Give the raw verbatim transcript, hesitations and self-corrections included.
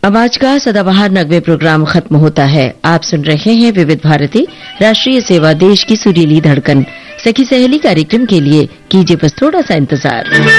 अब आज का सदाबहार नगमे प्रोग्राम खत्म होता है। आप सुन रहे हैं विविध भारती राष्ट्रीय सेवा, देश की सुरीली धड़कन। सखी सहेली कार्यक्रम के लिए कीजिए बस थोड़ा सा इंतजार।